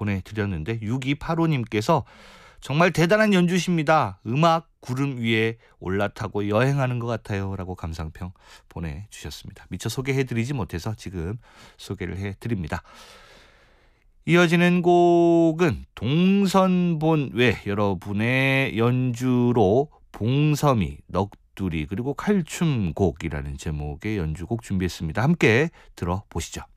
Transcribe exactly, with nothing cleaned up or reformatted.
보내드렸는데 육이팔오님께서 정말 대단한 연주십니다. 음악 구름 위에 올라타고 여행하는 것 같아요. 라고 감상평 보내주셨습니다. 미처 소개해드리지 못해서 지금 소개를 해드립니다. 이어지는 곡은 동선본 외 여러분의 연주로 봉섬이, 넋두리 그리고 칼춤곡이라는 제목의 연주곡 준비했습니다. 함께 들어보시죠.